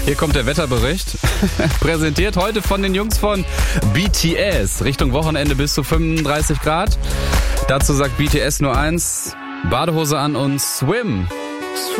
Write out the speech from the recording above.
Hier kommt der Wetterbericht. Präsentiert heute von den Jungs von BTS. Richtung Wochenende bis zu 35 Grad. Dazu sagt BTS nur eins: Badehose an und Swim.